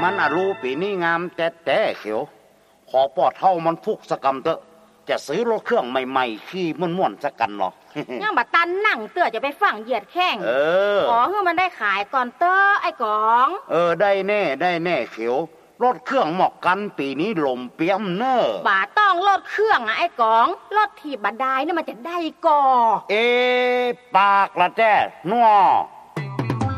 มันอารูปีนี้งามแต่เขียวขอปอดเท่ามันฟุกสกรรมเตอะจะซื้อรถเครื่องใหม่ๆขี่ม่วนๆสักกันหรอยังบัดตันนั่งเตื้อจะไปฝั่งเหยียดแข้งขอให้มันได้ขายก่อนเต้อไอ้กองได้แน่เขียวรถเครื่องเหมาะกันปีนี้ลมเปียมเนอะบ่าต้องรถเครื่องไอ้กองรถที่บัดได้เนี่ยมันจะได้ก่อปากละแจ้นัว